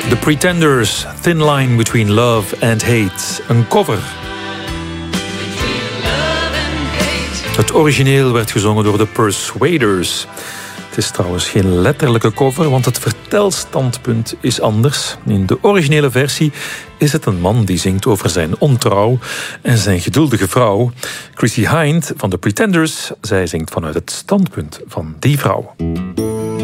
The Pretenders, Thin Line Between Love and Hate. Een cover. Het origineel werd gezongen door de Persuaders. Het is trouwens geen letterlijke cover, want het vertelstandpunt is anders. In de originele versie is het een man die zingt over zijn ontrouw en zijn geduldige vrouw. Chrissie Hynde van de Pretenders, zij zingt vanuit het standpunt van die vrouw.